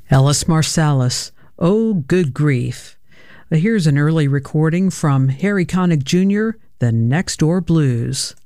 Ellis Marsalis, Oh Good Grief. Here's an early recording from Harry Connick Jr., The Next Door Blues.